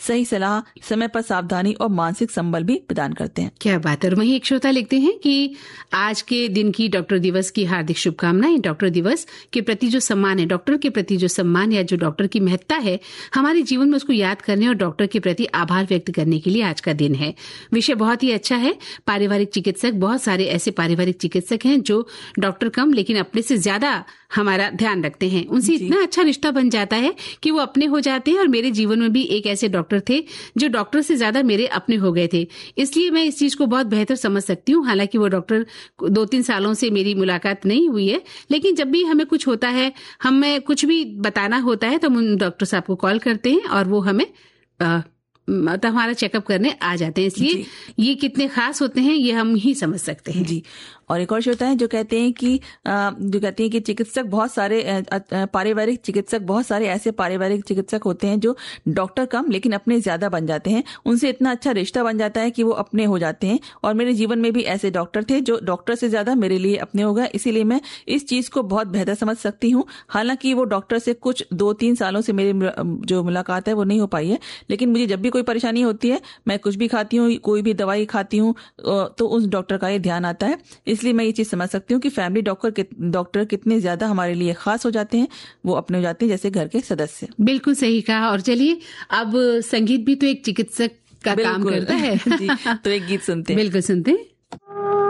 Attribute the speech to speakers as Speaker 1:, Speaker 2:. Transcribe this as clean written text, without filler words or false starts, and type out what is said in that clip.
Speaker 1: सही सलाह, समय पर सावधानी और मानसिक संबल भी प्रदान करते हैं।
Speaker 2: क्या बात है। और वहीं एक श्रोता लिखते हैं कि आज के दिन की डॉक्टर दिवस की हार्दिक शुभकामनाएं। डॉक्टर दिवस के प्रति जो सम्मान है, डॉक्टर के प्रति जो सम्मान या जो डॉक्टर की महत्ता है हमारे जीवन में, उसको याद करने और डॉक्टर के प्रति आभार व्यक्त करने के लिए आज का दिन है। विषय बहुत ही अच्छा है। पारिवारिक चिकित्सक, बहुत सारे ऐसे पारिवारिक चिकित्सक हैं जो डॉक्टर कम लेकिन अपने से ज्यादा हमारा ध्यान रखते हैं। उनसे इतना अच्छा रिश्ता बन जाता है कि वो अपने हो जाते हैं। और मेरे जीवन में भी एक ऐसे डॉक्टर थे जो डॉक्टर से ज्यादा मेरे अपने हो गए थे। इसलिए मैं इस चीज को बहुत बेहतर समझ सकती हूँ। हालांकि वो डॉक्टर 2-3 सालों से मेरी मुलाकात नहीं हुई है, लेकिन जब भी हमें कुछ होता है, हमें कुछ भी बताना होता है तो हम उन डॉक्टर साहब को कॉल करते हैं और वो हमें मतलब हमारा चेकअप करने आ जाते हैं। इसलिए ये कितने खास होते हैं ये हम ही समझ सकते हैं
Speaker 1: जी। और एक और श्रोता है जो कहते हैं कि चिकित्सक बहुत सारे पारिवारिक चिकित्सक, बहुत सारे ऐसे पारिवारिक चिकित्सक होते हैं जो डॉक्टर कम लेकिन अपने ज्यादा बन जाते हैं। उनसे इतना अच्छा रिश्ता बन जाता है कि वो अपने हो जाते हैं। और मेरे जीवन में भी ऐसे डॉक्टर थे जो डॉक्टर से ज्यादा मेरे लिए अपने हो गए। इसीलिए मैं इस चीज को बहुत बेहतर समझ सकती हूँ। हालांकि वो डॉक्टर से कुछ 2-3 सालों से मेरी जो मुलाकात है वो नहीं हो पाई है, लेकिन मुझे जब भी कोई परेशानी होती है, मैं कुछ भी खाती हूँ, कोई भी दवाई खाती हूँ, तो उस डॉक्टर का ये ध्यान आता है। इसलिए मैं ये चीज समझ सकती हूँ कि फैमिली डॉक्टर कितने ज्यादा हमारे लिए खास हो जाते हैं, वो अपने हो जाते हैं जैसे घर के सदस्य।
Speaker 2: बिल्कुल सही कहा। और चलिए, अब संगीत भी तो एक चिकित्सक का काम करता है।
Speaker 1: जी, तो एक गीत सुनते हैं।
Speaker 2: बिल्कुल सुनते हैं।